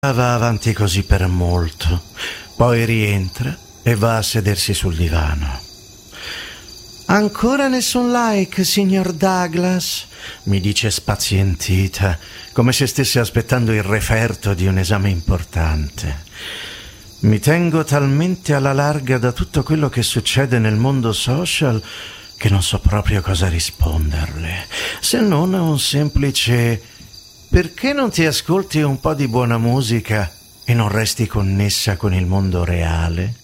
Va avanti così per molto, poi rientra e va a sedersi sul divano. Ancora nessun like, signor Douglas? Mi dice spazientita, come se stesse aspettando il referto di un esame importante. Mi tengo talmente alla larga da tutto quello che succede nel mondo social che non so proprio cosa risponderle, se non a un semplice «Perché non ti ascolti un po' di buona musica e non resti connessa con il mondo reale?»